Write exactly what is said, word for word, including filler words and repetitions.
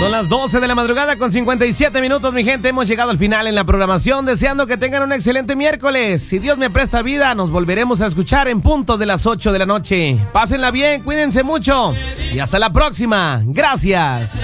Son las doce de la madrugada con cincuenta y siete minutos, mi gente. Hemos llegado al final en la programación, deseando que tengan un excelente miércoles. Si Dios me presta vida, nos volveremos a escuchar en punto de las ocho de la noche. Pásenla bien, cuídense mucho y hasta la próxima. Gracias.